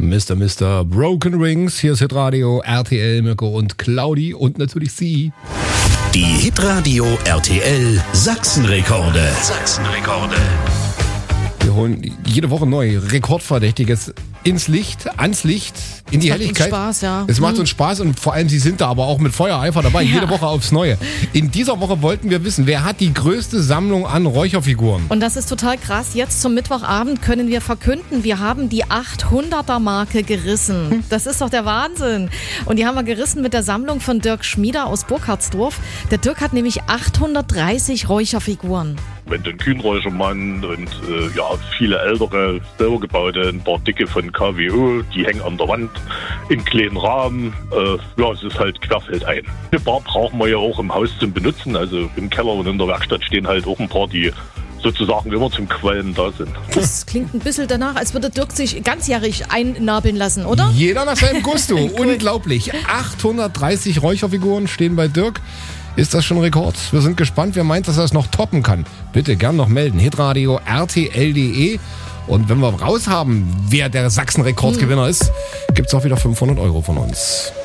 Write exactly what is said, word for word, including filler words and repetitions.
Mister Mister Broken Rings, hier ist Hitradio, R T L, Mirko und Claudi und natürlich Sie. Die Hitradio R T L Sachsenrekorde. Sachsenrekorde. Wir holen jede Woche neu Rekordverdächtiges ins Licht, ans Licht, in die das Helligkeit. Macht uns Spaß, ja. Es macht Mhm. uns Spaß und vor allem Sie sind da aber auch mit Feuereifer dabei, Ja. jede Woche aufs Neue. In dieser Woche wollten wir wissen, wer hat die größte Sammlung an Räucherfiguren? Und das ist total krass. Jetzt zum Mittwochabend können wir verkünden, wir haben die achthunderter-Marke gerissen. Das ist doch der Wahnsinn. Und die haben wir gerissen mit der Sammlung von Dirk Schmieder aus Burkhardsdorf. Der Dirk hat nämlich achthundertdreißig Räucherfiguren. Wenn du einen Kühnräuchermann und äh, ja, viele ältere, selber gebaute, ein paar dicke von K W O, die hängen an der Wand in kleinen Rahmen. Äh, ja, es ist halt querfeldein. Eine Bar brauchen wir ja auch im Haus zum Benutzen. Also im Keller und in der Werkstatt stehen halt auch ein paar, die sozusagen immer zum Qualmen da sind. Das klingt ein bisschen danach, als würde Dirk sich ganzjährig einnabeln lassen, oder? Jeder nach seinem Gusto. Unglaublich. achthundertdreißig Räucherfiguren stehen bei Dirk. Ist das schon Rekord? Wir sind gespannt, wer meint, dass er es noch toppen kann. Bitte gern noch melden. Hitradio R T L punkt de. Und wenn wir raus haben, wer der Sachsen-Rekordgewinner ist, gibt es auch wieder fünfhundert Euro von uns.